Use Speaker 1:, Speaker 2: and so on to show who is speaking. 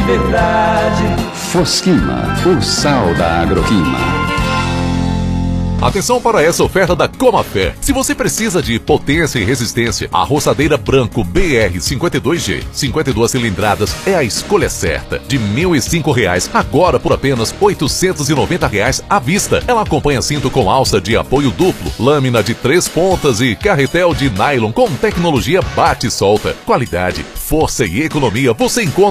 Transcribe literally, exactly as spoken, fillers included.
Speaker 1: verdade.
Speaker 2: Fosquima, o sal da agroquima.
Speaker 3: Atenção para essa oferta da Comafé. Se você precisa de potência e resistência, a roçadeira branco B R cinquenta e dois G, cinquenta e duas cilindradas, é a escolha certa. De mil e cinco reais, agora por apenas oitocentos e noventa reais à vista. Ela acompanha cinto com alça de apoio duplo, lâmina de três pontas e carretel de nylon com tecnologia bate-solta. Qualidade, força e economia você encontra